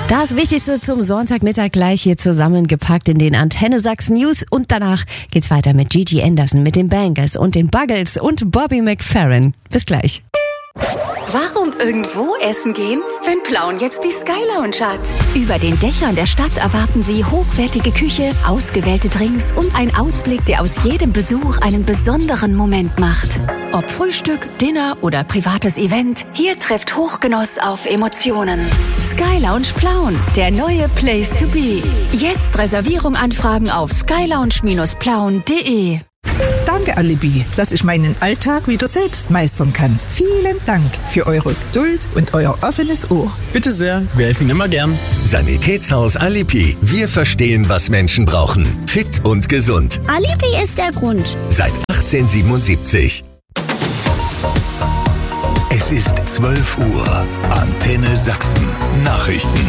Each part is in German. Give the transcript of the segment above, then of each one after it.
Das Wichtigste zum Sonntagmittag gleich hier zusammengepackt in den Antenne Sachsen News. Und danach geht's weiter mit Gigi Anderson, mit den Bangers und den Buggles und Bobby McFerrin. Bis gleich. Warum irgendwo essen gehen, wenn Plauen jetzt die Sky Lounge hat? Über den Dächern der Stadt erwarten Sie hochwertige Küche, ausgewählte Drinks und ein Ausblick, der aus jedem Besuch einen besonderen Moment macht. Ob Frühstück, Dinner oder privates Event, hier trifft Hochgenuss auf Emotionen. Sky Lounge Plauen, der neue Place to be. Jetzt Reservierung anfragen auf skylounge-plauen.de. Danke, Alibi, dass ich meinen Alltag wieder selbst meistern kann. Vielen Dank für eure Geduld und euer offenes Ohr. Bitte sehr, wir helfen Ihnen immer gern. Sanitätshaus Alibi. Wir verstehen, was Menschen brauchen. Fit und gesund. Alibi ist der Grund. Seit 1877. Es ist 12 Uhr. Antenne Sachsen. Nachrichten.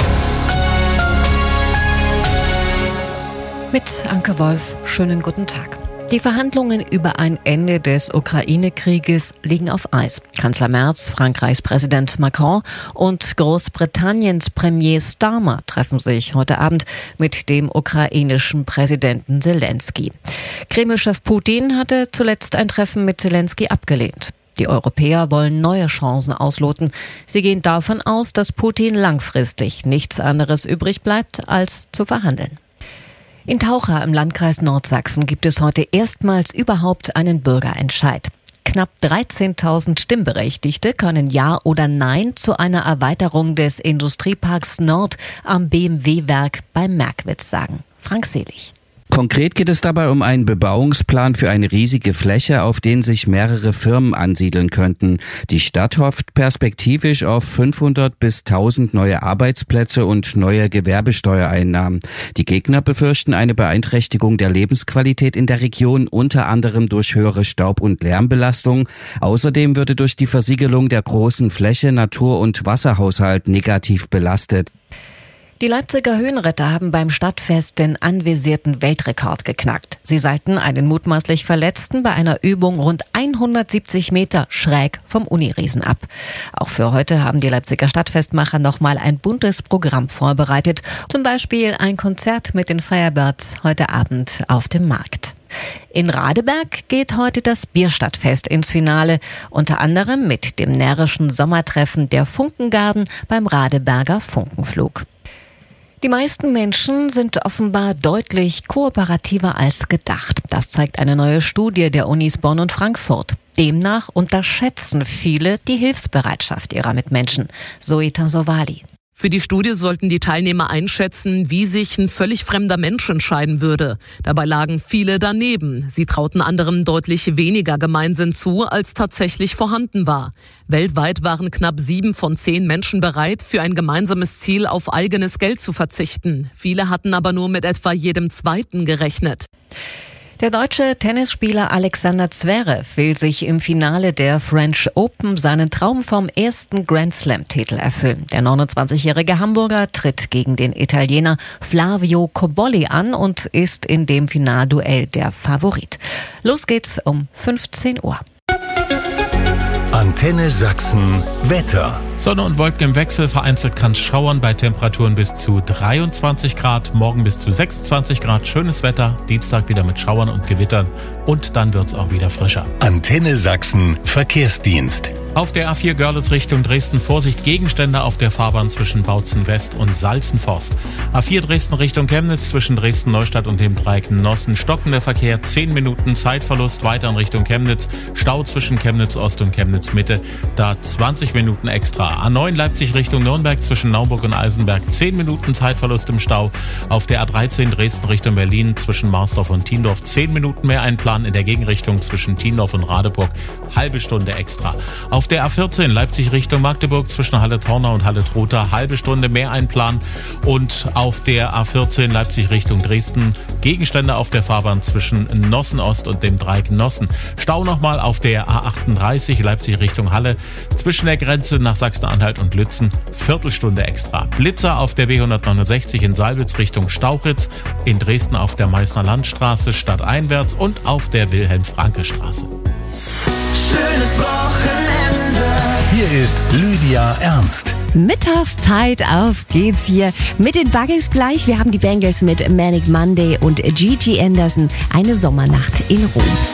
Mit Anke Wolf, schönen guten Tag. Die Verhandlungen über ein Ende des Ukraine-Krieges liegen auf Eis. Kanzler Merz, Frankreichs Präsident Macron und Großbritanniens Premier Starmer treffen sich heute Abend mit dem ukrainischen Präsidenten Zelensky. Kreml-Chef Putin hatte zuletzt ein Treffen mit Zelensky abgelehnt. Die Europäer wollen neue Chancen ausloten. Sie gehen davon aus, dass Putin langfristig nichts anderes übrig bleibt, als zu verhandeln. In Taucha im Landkreis Nordsachsen gibt es heute erstmals überhaupt einen Bürgerentscheid. Knapp 13.000 Stimmberechtigte können Ja oder Nein zu einer Erweiterung des Industrieparks Nord am BMW-Werk bei Merkwitz sagen. Frank Selig. Konkret geht es dabei um einen Bebauungsplan für eine riesige Fläche, auf den sich mehrere Firmen ansiedeln könnten. Die Stadt hofft perspektivisch auf 500 bis 1000 neue Arbeitsplätze und neue Gewerbesteuereinnahmen. Die Gegner befürchten eine Beeinträchtigung der Lebensqualität in der Region, unter anderem durch höhere Staub- und Lärmbelastung. Außerdem würde durch die Versiegelung der großen Fläche Natur- und Wasserhaushalt negativ belastet. Die Leipziger Höhenritter haben beim Stadtfest den anvisierten Weltrekord geknackt. Sie seilten einen mutmaßlich Verletzten bei einer Übung rund 170 Meter schräg vom Uniriesen ab. Auch für heute haben die Leipziger Stadtfestmacher nochmal ein buntes Programm vorbereitet. Zum Beispiel ein Konzert mit den Firebirds heute Abend auf dem Markt. In Radeberg geht heute das Bierstadtfest ins Finale, unter anderem mit dem närrischen Sommertreffen der Funkengarden beim Radeberger Funkenflug. Die meisten Menschen sind offenbar deutlich kooperativer als gedacht. Das zeigt eine neue Studie der Unis Bonn und Frankfurt. Demnach unterschätzen viele die Hilfsbereitschaft ihrer Mitmenschen. Zoe Tansovali. Für die Studie sollten die Teilnehmer einschätzen, wie sich ein völlig fremder Mensch entscheiden würde. Dabei lagen viele daneben. Sie trauten anderen deutlich weniger Gemeinsinn zu, als tatsächlich vorhanden war. Weltweit waren knapp 7 von 10 Menschen bereit, für ein gemeinsames Ziel auf eigenes Geld zu verzichten. Viele hatten aber nur mit etwa jedem Zweiten gerechnet. Der deutsche Tennisspieler Alexander Zverev will sich im Finale der French Open seinen Traum vom ersten Grand-Slam-Titel erfüllen. Der 29-jährige Hamburger tritt gegen den Italiener Flavio Cobolli an und ist in dem Finalduell der Favorit. Los geht's um 15 Uhr. Antenne Sachsen Wetter. Sonne und Wolken im Wechsel, vereinzelt kann es schauern bei Temperaturen bis zu 23 Grad, morgen bis zu 26 Grad, schönes Wetter, Dienstag wieder mit Schauern und Gewittern und dann wird's auch wieder frischer. Antenne Sachsen Verkehrsdienst. Auf der A4 Görlitz Richtung Dresden Vorsicht, Gegenstände auf der Fahrbahn zwischen Bautzen West und Salzenforst. A4 Dresden Richtung Chemnitz zwischen Dresden-Neustadt und dem Dreieck Nossen stockender Verkehr, 10 Minuten Zeitverlust, weiter in Richtung Chemnitz, Stau zwischen Chemnitz Ost und Chemnitz Mitte, da 20 Minuten extra. A9 Leipzig Richtung Nürnberg zwischen Naumburg und Eisenberg, 10 Minuten Zeitverlust im Stau. Auf der A13 Dresden Richtung Berlin zwischen Marsdorf und Thiendorf, 10 Minuten mehr einplanen in der Gegenrichtung zwischen Thiendorf und Radeburg, halbe Stunde extra. Auf der A14 Leipzig Richtung Magdeburg zwischen Halle-Tornau und Halle-Trotha, halbe Stunde mehr einplanen. Und auf der A14 Leipzig Richtung Dresden Gegenstände auf der Fahrbahn zwischen Nossen Ost und dem Dreieck Nossen. Stau nochmal auf der A38 Leipzig Richtung Halle zwischen der Grenze nach Sachsen-Anhalt und Lützen, Viertelstunde extra. Blitzer auf der B169 in Salbitz Richtung Stauchitz, in Dresden auf der Meißner Landstraße stadteinwärts und auf der Wilhelm-Franke-Straße. Schönes Wochenende. Hier ist Lydia Ernst. Mittagszeit, auf geht's hier mit den Buggies gleich. Wir haben die Bangles mit Manic Monday und Gigi Anderson, eine Sommernacht in Rom.